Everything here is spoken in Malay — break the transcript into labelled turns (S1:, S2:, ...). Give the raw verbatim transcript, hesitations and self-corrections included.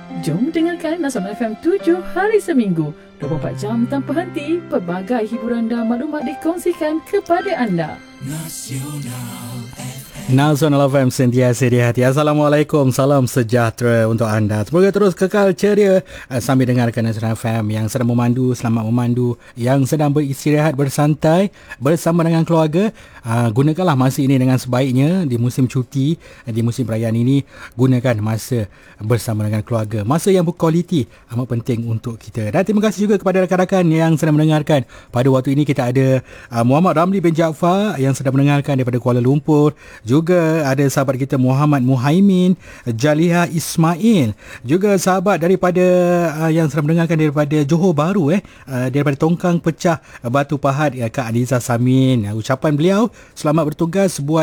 S1: Jom dengarkan Nasional F M tujuh hari seminggu, dua puluh empat jam tanpa henti, pelbagai hiburan dan maklumat dikongsikan kepada anda. Nasional
S2: Nasional F M sentiasa di hati. Assalamualaikum, salam sejahtera untuk anda. Semoga terus kekal ceria sambil dengarkan Nasional F M yang sedang memandu, selamat memandu, yang sedang beristirahat bersantai bersama dengan keluarga. Uh, gunakanlah masa ini dengan sebaiknya di musim cuti, di musim perayaan ini. Gunakan masa bersama dengan keluarga. Masa yang berkualiti amat penting untuk kita. Dan terima kasih juga kepada rakan-rakan yang sedang mendengarkan. Pada waktu ini kita ada uh, Muhammad Ramli bin Jaafar yang sedang mendengarkan daripada Kuala Lumpur. Juga ada sahabat kita Muhammad Muhaimin, Jaliha Ismail. Juga sahabat daripada uh, yang sedang mendengarkan daripada Johor Bahru eh uh, daripada Tongkang Pecah Batu Pahat, uh, Kak Aliza Samin. Uh, ucapan beliau, selamat bertugas buat